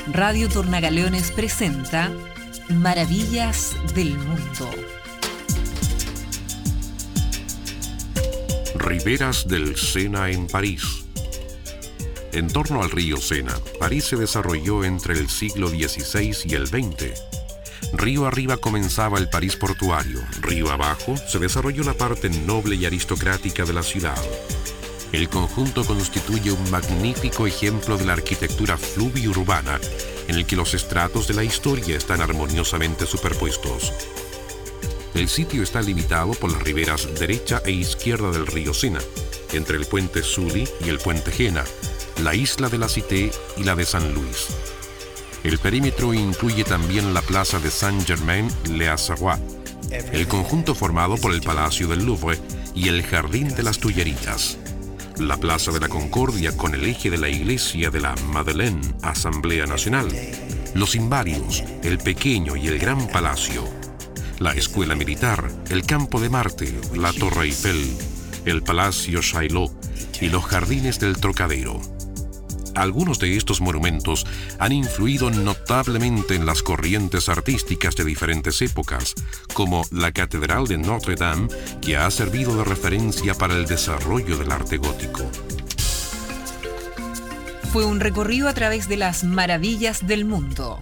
Radio Tornagaleones presenta Maravillas del Mundo. Riberas del Sena en París. En torno al río Sena, París se desarrolló entre el siglo XVI y el XX. Río arriba comenzaba el París portuario, río abajo se desarrolló la parte noble y aristocrática de la ciudad. El conjunto constituye un magnífico ejemplo de la arquitectura fluvio-urbana, en el que los estratos de la historia están armoniosamente superpuestos. El sitio está limitado por las riberas derecha e izquierda del río Sena, entre el puente Sully y el puente Jena, la isla de la Cité y la de San Luis. El perímetro incluye también la plaza de Saint-Germain-les-Auxerrois, el conjunto formado por el Palacio del Louvre y el Jardín de las Tullerías, la Plaza de la Concordia con el eje de la iglesia de la Madeleine, Asamblea Nacional, los Inválidos, el Pequeño y el Gran Palacio, la Escuela Militar, el Campo de Marte, la Torre Eiffel, el Palacio Chaillot y los Jardines del Trocadero. Algunos de estos monumentos han influido notablemente en las corrientes artísticas de diferentes épocas, como la Catedral de Notre Dame, que ha servido de referencia para el desarrollo del arte gótico. Fue un recorrido a través de las maravillas del mundo.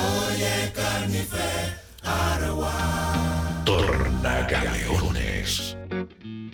Tornagaleones.